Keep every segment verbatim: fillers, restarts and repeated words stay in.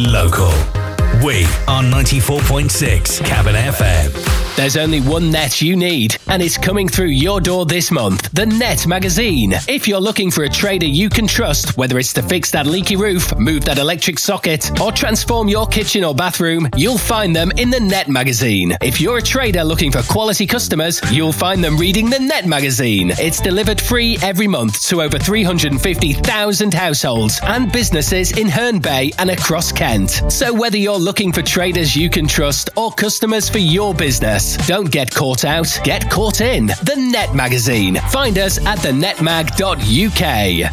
local. We are ninety-four point six Cabin F M. There's only one net you need, and it's coming through your door this month. The Net Magazine. If you're looking for a trader you can trust, whether it's to fix that leaky roof, move that electric socket, or transform your kitchen or bathroom, you'll find them in the Net Magazine. If you're a trader looking for quality customers, you'll find them reading the Net Magazine. It's delivered free every month to over three hundred fifty thousand households and businesses in Herne Bay and across Kent. So whether you're looking for traders you can trust or customers for your business, don't get caught out, get caught in. The Net Magazine. Find us at the net mag dot u k.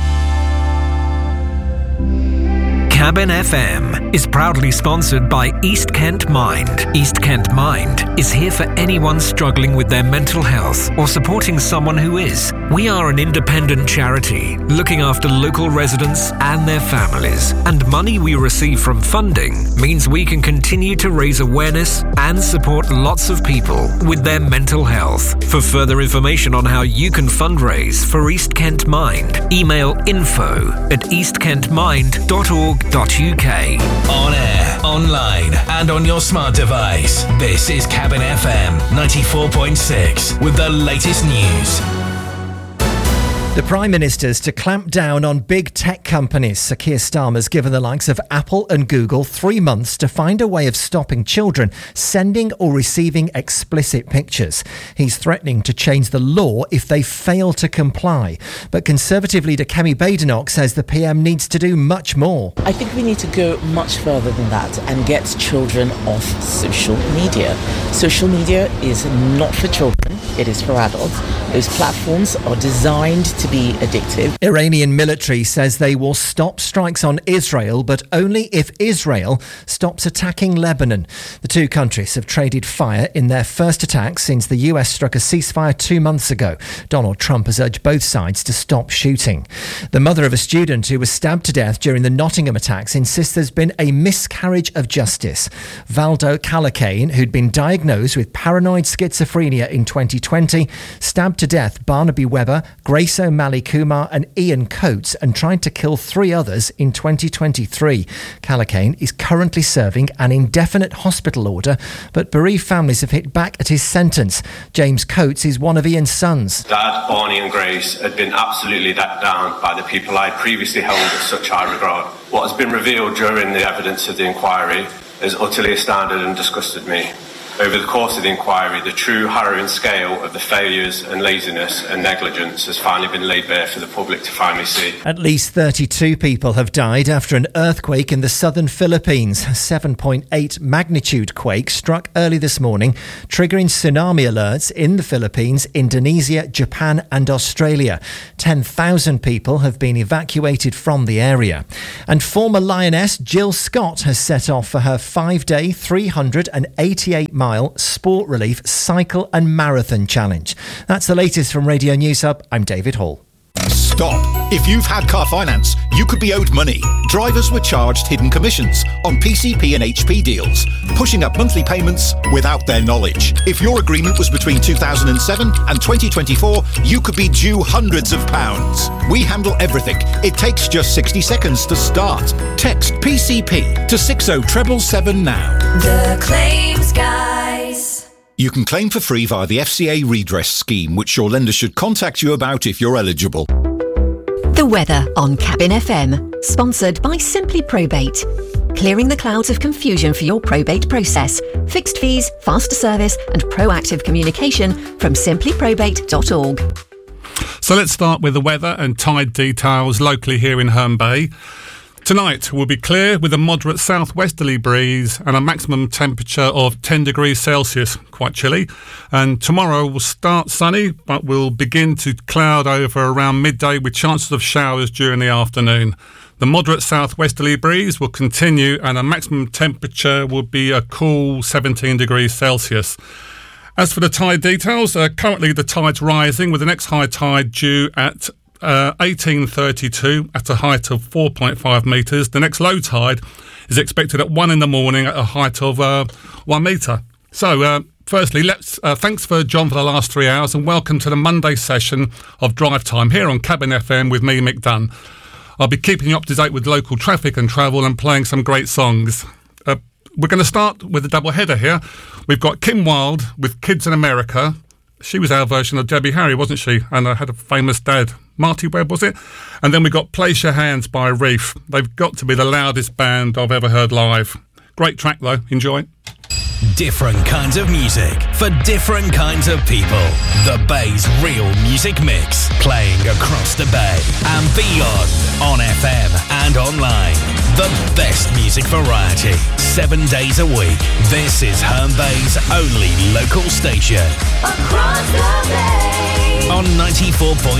Cabin F M is proudly sponsored by East Kent Mind. East Kent Mind is here for anyone struggling with their mental health or supporting someone who is. We are an independent charity looking after local residents and their families, and money we receive from funding means we can continue to raise awareness and support lots of people with their mental health. For further information on how you can fundraise for East Kent Mind, email info at east kent mind dot org dot u k. On air, online, and on your smart device. This is Cabin F M ninety-four point six with the latest news. The Prime Minister's to clamp down on big tech companies. Sir Keir Starmer's given the likes of Apple and Google three months to find a way of stopping children sending or receiving explicit pictures. He's threatening to change the law if they fail to comply. But Conservative leader Kemi Badenoch says the P M needs to do much more. I think we need to go much further than that and get children off social media. Social media is not for children, it is for adults. Those platforms are designed to be addictive. Iranian military says they will stop strikes on Israel, but only if Israel stops attacking Lebanon. The two countries have traded fire in their first attack since the U S struck a ceasefire two months ago. Donald Trump has urged both sides to stop shooting. The mother of a student who was stabbed to death during the Nottingham attacks insists there's been a miscarriage of justice. Valdo Calacane, who'd been diagnosed with paranoid schizophrenia in twenty twenty, stabbed to death Barnaby Webber, Grace O'Malley Kumar and Ian Coates and tried to kill three others in twenty twenty-three. Calacane is currently serving an indefinite hospital order, but bereaved families have hit back at his sentence. James Coates is one of Ian's sons. Dad, Barney and Grace had been absolutely let down by the people I had previously held in such high regard. What has been revealed during the evidence of the inquiry has utterly astounded and disgusted me. Over the course of the inquiry, the true harrowing scale of the failures and laziness and negligence has finally been laid bare for the public to finally see. At least thirty-two people have died after an earthquake in the southern Philippines. A seven point eight magnitude quake struck early this morning, triggering tsunami alerts in the Philippines, Indonesia, Japan and Australia. ten thousand people have been evacuated from the area. And former Lioness Jill Scott has set off for her five-day, three hundred eighty-eight mile Sport Relief Cycle and Marathon Challenge. That's the latest from Radio News Hub. I'm David Hall. Stop. If you've had car finance, you could be owed money. Drivers were charged hidden commissions on P C P and H P deals, pushing up monthly payments without their knowledge. If your agreement was between two thousand seven and twenty twenty-four, you could be due hundreds of pounds. We handle everything. It takes just sixty seconds to start. Text P C P to six oh seven seven now. The Claims Guys. You can claim for free via the F C A redress scheme, which your lender should contact you about if you're eligible. The weather on Cabin F M, sponsored by Simply Probate. Clearing the clouds of confusion for your probate process. Fixed fees, faster service and proactive communication from simply probate dot org. So let's start with the weather and tide details locally here in Herne Bay. Tonight will be clear with a moderate southwesterly breeze and a maximum temperature of ten degrees Celsius, quite chilly. And tomorrow will start sunny, but will begin to cloud over around midday with chances of showers during the afternoon. The moderate southwesterly breeze will continue and a maximum temperature will be a cool seventeen degrees Celsius. As for the tide details, uh, currently the tide's rising with the next high tide due at Uh, eighteen thirty-two at a height of four point five metres. The next low tide is expected at one in the morning at a height of uh, one metre. So, uh, firstly, let's uh, thanks for John for the last three hours and welcome to the Monday session of Drive Time here on Cabin F M with me, Mick Dunn. I'll be keeping you up to date with local traffic and travel and playing some great songs. Uh, we're going to start with a double header here. We've got Kim Wilde with Kids in America. She was our version of Debbie Harry, wasn't she? And I had a famous dad. Marty Webb, was it? And then we got Place Your Hands by Reef. They've got to be the loudest band I've ever heard live. Great track though, enjoy. Different kinds of music for different kinds of people. The Bay's real music mix, playing across the Bay and beyond on F M and online. The best music variety, seven days a week. This is Herne Bay's only local station. Across the Bay. On ninety-four point